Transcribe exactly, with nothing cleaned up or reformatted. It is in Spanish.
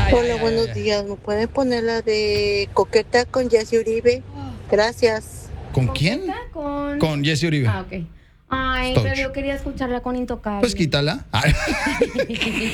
Ay, Hola, ay, ay, buenos ay. días. ¿Me pueden poner la de Coqueta con Jessy Uribe? Gracias. ¿Con ¿Con quién? Queta? Con... Con Jesse Uribe. Ah, ok. Ay, Stouch. pero yo quería escucharla con Intocable. Pues quítala. Ay.